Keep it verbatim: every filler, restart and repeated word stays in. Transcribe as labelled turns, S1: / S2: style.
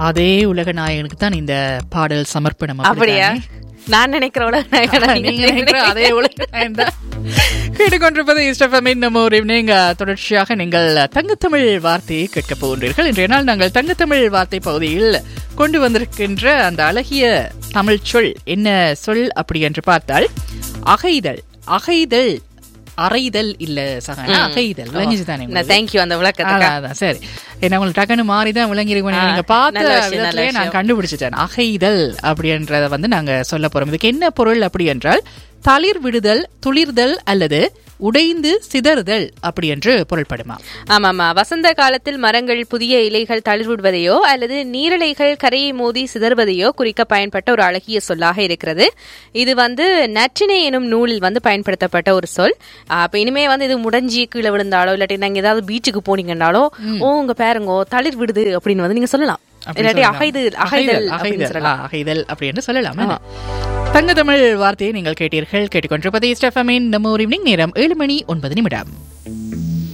S1: அதே உலக நாயகனுக்கு தான் இந்த பாடல் சமர்ப்பணம்.
S2: அப்படியா? நான் நினைக்கிற உலக நாயகன்
S1: அதே உலக நாயகன் தான். கேட்டுக்கொண்டிருப்பது இஸ்டஃபமின் நம்ம ஒரு ஈவினிங். தொடர்ச்சியாக நீங்கள் தங்கத்தமிழ் வார்த்தையை கேட்க போகின்றீர்கள். இன்றைய நாள் நாங்கள் தங்கத்தமிழ் வார்த்தை பகுதியில் கொண்டு வந்திருக்கின்ற அந்த அழகிய தமிழ் சொல் என்ன சொல் அப்படி என்று பார்த்தால் அகைதல். அகைதல் அறைதல் இல்ல சகனா, அகைதல். விளங்கிச்சுதானே?
S2: தேங்க்யூ அந்த விளக்கத்துக்கு.
S1: அதான் சரி. ஏன்னா உங்களுக்கு டக்குன்னு மாறிதான் விளங்கி இருக்கு. நீங்க பார்த்த விதத்திலேயே நான் கண்டுபிடிச்சிட்டேன். அகைதல் அப்படின்றத வந்து நாங்க சொல்ல போறோம். இதுக்கு என்ன பொருள் அப்படி என்றால் தளிர் விடுதல், துளிர்தல் அல்லது உடைந்து சிதறுதல் அப்படி என்று பொருள்படுமா?
S2: ஆமாமா. வசந்த காலத்தில் மரங்கள் புதிய இலைகள் தளிர் விடுவதையோ அல்லது நீரிலைகள் கரையை மோதி சிதறுவதையோ குறிக்க பயன்பட்ட ஒரு அழகிய சொல்லாக இருக்கிறது. இது வந்து நற்றினை எனும் நூலில் வந்து பயன்படுத்தப்பட்ட ஒரு சொல். அப்ப இனிமே வந்து இது முடஞ்சி கீழே விழுந்தாலோ இல்லாட்டி நாங்க ஏதாவது பீச்சுக்கு போனீங்கன்னாலோ ஓ உங்க பேருங்கோ தளிர் விடுது அப்படின்னு வந்து நீங்க சொல்லலாம். இல்லாட்டி அகைதல் அகைதல்
S1: அகைதல் அப்படி என்று சொல்லலாம். தங்க தமிழ் வார்த்தையை நீங்கள் கேட்டீர்கள். கேட்டுக்கொண்டிருப்பது ஸ்டெஃபமின் நம்ம ஒரு ஈவினிங். நேரம் ஏழு மணி ஒன்பது நிமிடம்.